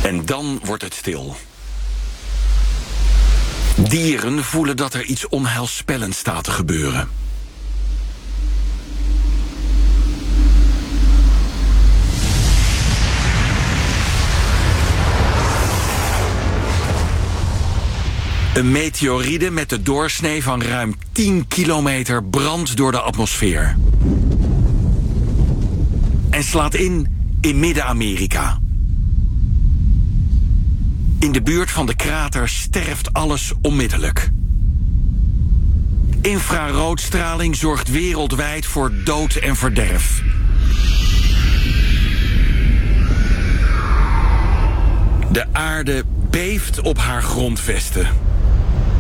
En dan wordt het stil. Dieren voelen dat er iets onheilspellends staat te gebeuren. Een meteoride met de doorsnee van ruim 10 kilometer brandt door de atmosfeer. En slaat in Midden-Amerika. In de buurt van de krater sterft alles onmiddellijk. Infraroodstraling zorgt wereldwijd voor dood en verderf. De aarde beeft op haar grondvesten.